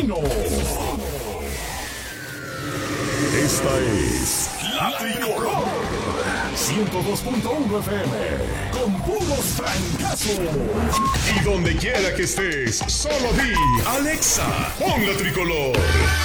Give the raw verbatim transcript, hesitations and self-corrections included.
Matutino. Esta es La Tricolor. ciento dos punto uno F M. Con puros francazos. Y donde quiera que estés, solo di, Alexa, pon La Tricolor.